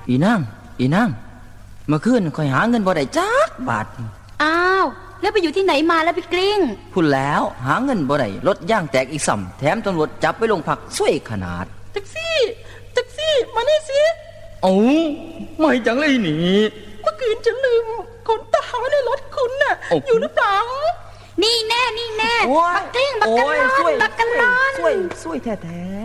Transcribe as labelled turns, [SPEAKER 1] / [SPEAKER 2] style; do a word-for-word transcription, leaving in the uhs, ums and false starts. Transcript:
[SPEAKER 1] อีนางอีนางเมื่อคืนข่อยหาเงินบ่ได้จักบาท
[SPEAKER 2] อ้าวแล้วไปอยู่ที่ไหนมาแล้วพี่กลิ้ง
[SPEAKER 1] พูดแล้วหาเงินบ่ได้รถย่างแตกอีกซ้ำแถมตำรวจจับไปโรงพักซวยขนาด
[SPEAKER 3] แท็กซี่แท็กซี่มานี่สิ
[SPEAKER 1] เอ้าไม่จังเลยนี่
[SPEAKER 3] เมื่อคืนฉันลืมขนตาไว้ในรถคุณน่ะอยู่หรือเปล่า
[SPEAKER 2] นี่แน่นี่แน่บักกลิ้งบักกันนอนบักกันนอน
[SPEAKER 1] ซวยซวยแท้ๆ